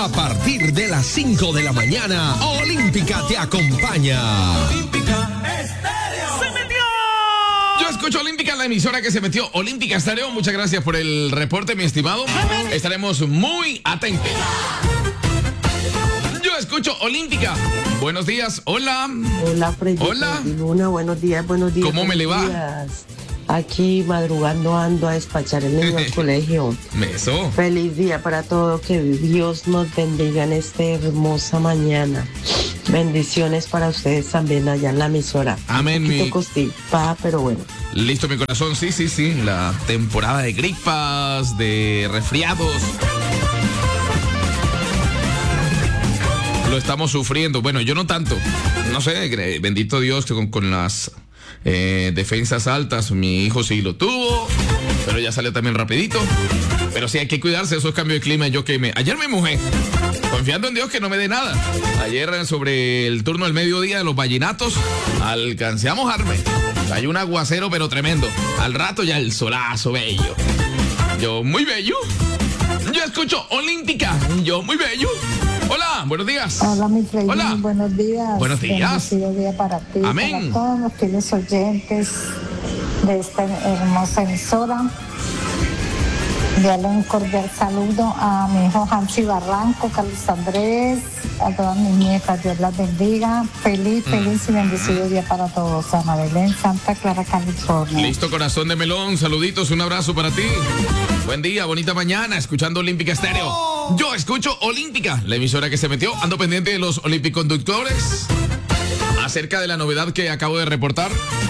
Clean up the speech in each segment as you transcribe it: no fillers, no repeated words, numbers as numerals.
A partir de las 5 de la mañana, Olímpica te acompaña. Olímpica Estéreo. ¡Se metió! Yo escucho Olímpica, la emisora que se metió. Olímpica Estéreo, muchas gracias por el reporte, mi estimado. Estaremos muy atentos. Yo escucho Olímpica. Buenos días, hola. Hola, Freddy. Hola. Luna, buenos días, buenos días. ¿Cómo me le va? Días. Aquí madrugando ando a despachar el niño al colegio. Eso. Feliz día para todos, que Dios nos bendiga en esta hermosa mañana. Bendiciones para ustedes también allá en la emisora. Amén, Un poquito mi... constipada, pero bueno. Listo, mi corazón, sí. La temporada de gripas, de resfriados. Lo estamos sufriendo. Bueno, yo no tanto. No sé, bendito Dios que con las defensas altas, mi hijo sí lo tuvo, pero ya salió también rapidito. Pero sí hay que cuidarse, esos cambios de clima. Ayer me mojé, confiando en Dios que no me dé nada. Ayer sobre el turno del mediodía de los vallenatos, alcancé a mojarme. Hay un aguacero pero tremendo. Al rato ya el solazo bello. Yo muy bello. Yo escucho Olímpica. Yo muy bello. Hola, buenos días. Hola, mi Freddy. Hola. Buenos días. Buenos días. Bendecido día para ti. Amén. Para todos los fieles oyentes de esta hermosa emisora. Enviarle un cordial saludo a mi hijo Hansi Barranco, Carlos Andrés, a todas mis nietas. Dios las bendiga. Feliz y bendecido día para todos. Ana Belén, Santa Clara, California. Listo, corazón de melón. Saluditos, un abrazo para ti. Buen día, bonita mañana, escuchando Olímpica Estéreo. Yo escucho Olímpica, la emisora que se metió. Ando pendiente de los olímpiconductores. Acerca de la novedad que acabo de reportar.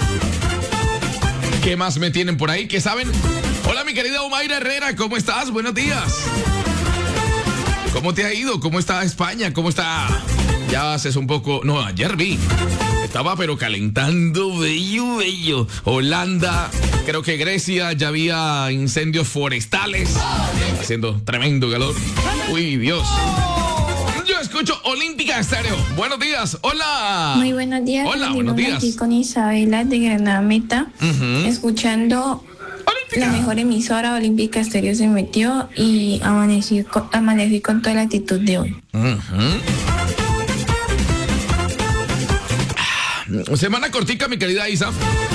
¿Qué más me tienen por ahí? ¿Qué saben? Hola, mi querida Omaira Herrera, ¿cómo estás? Buenos días. ¿Cómo te ha ido? ¿Cómo está España? ¿Cómo está? Ya haces un poco... No, ayer vi. Estaba pero calentando, bello. Holanda, creo que Grecia, ya había incendios forestales. Haciendo tremendo calor. Uy, Dios. Yo escucho Olímpica Estéreo. Buenos días, hola. Muy buenos días. Hola, buenos días. Aquí con Isabela de Granada Meta, escuchando Olímpica. la mejor emisora. Olímpica Estéreo se metió y amanecí con toda la actitud de hoy. Semana cortica, mi querida Isa.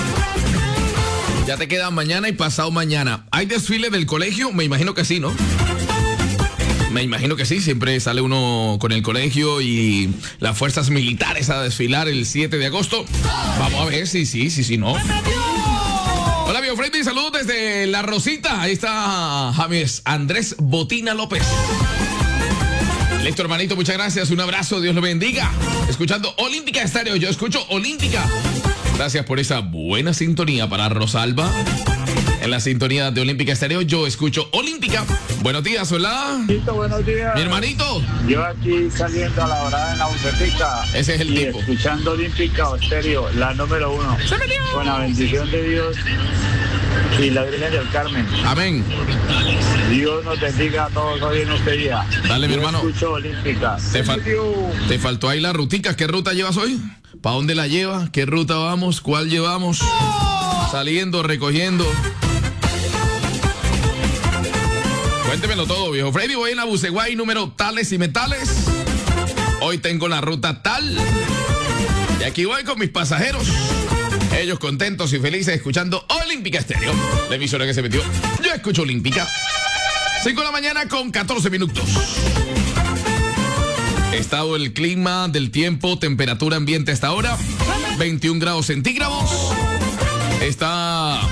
Ya te queda mañana y pasado mañana. ¿Hay desfile del colegio? Me imagino que sí, ¿no? Me imagino que sí, siempre sale uno con el colegio y las fuerzas militares a desfilar el 7 de agosto. Vamos a ver si sí, no. Hola, Bio Freddy, saludos desde La Rosita. Ahí está James Andrés Botina López. Listo, hermanito, muchas gracias. Un abrazo, Dios lo bendiga. Escuchando Olímpica Estéreo, yo escucho Olímpica. Gracias por esa buena sintonía para Rosalba. En la sintonía de Olímpica Estéreo, yo escucho Olímpica. Buenos días, hola. Buenos días. Mi hermanito. Yo aquí saliendo a la hora en la bucetica. Ese es el y tipo. Escuchando Olímpica Estéreo, la número 1. Con la bendición de Dios y la Virgen del Carmen. Amén. Dios nos bendiga a todos hoy en este día. Dale, mi Yo hermano. escucho Olímpica. Te faltó ahí la rutica. ¿Qué ruta llevas hoy? ¿Para dónde la lleva? ¿Qué ruta vamos? ¿Cuál llevamos? Saliendo, recogiendo. Cuéntemelo todo, viejo Freddy. Voy en la Buceguay número tales y metales. Hoy tengo la ruta tal. Y aquí voy con mis pasajeros. Ellos contentos y felices escuchando Olímpica Estéreo. La emisora que se metió. Yo escucho Olímpica. 5 de la mañana con 14 minutos. Estado del clima, del tiempo, temperatura ambiente hasta ahora. 21 grados centígrados. Está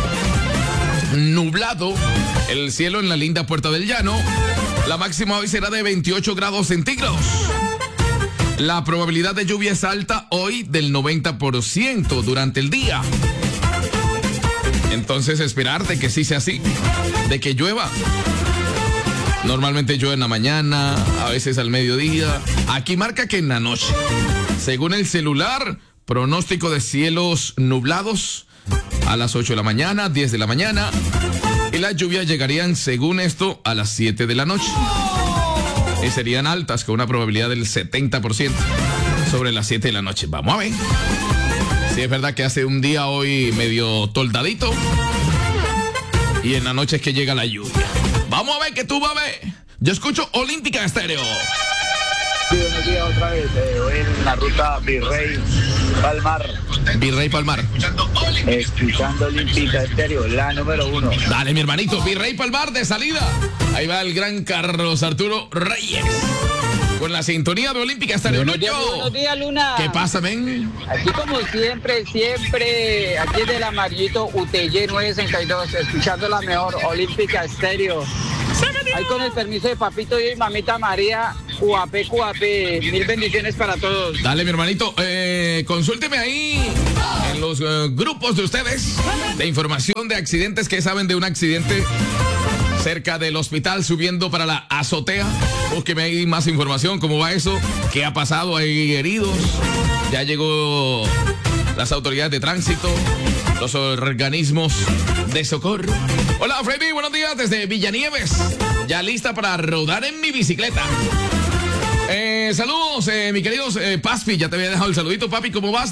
nublado el cielo en la linda Puerta del Llano. La máxima hoy será de 28 grados centígrados. La probabilidad de lluvia es alta hoy del 90% durante el día. Entonces esperar de que sí sea así, de que llueva. Normalmente llueve en la mañana, a veces al mediodía. Aquí marca que en la noche. Según el celular, pronóstico de cielos nublados a las 8 de la mañana, 10 de la mañana. Y las lluvias llegarían, según esto, a las 7 de la noche. Y serían altas, con una probabilidad del 70% sobre las 7 de la noche. Vamos a ver. Sí, es verdad que hace un día hoy medio toldadito. Y en la noche es que llega la lluvia. Vamos a ver que tú vas a ver. Yo escucho Olímpica Estéreo. Sí, buenos días otra vez. Hoy en la ruta Virrey Palmar. Virrey Palmar. Escuchando Olímpica Estéreo, la número 1. Dale, mi hermanito. Virrey Palmar de salida. Ahí va el gran Carlos Arturo Reyes. Con la sintonía de Olímpica Estéreo. Buenos días, Luna. ¿Qué pasa, men? Aquí como siempre, aquí es del amarillito UTY 962, escuchando la mejor Olímpica Estéreo. Ahí con el permiso de papito y mamita María, QAP, mil bendiciones para todos. Dale, mi hermanito, consúlteme ahí en los grupos de ustedes de información de accidentes. Que saben de un accidente cerca del hospital subiendo para la azotea? Búsqueme ahí más información, cómo va eso, qué ha pasado, hay heridos, ya llegó las autoridades de tránsito, los organismos de socorro. Hola, Freddy, buenos días desde Villanieves, ya lista para rodar en mi bicicleta. Saludos, mi queridos Paspi, ya te había dejado el saludito, papi, ¿cómo vas?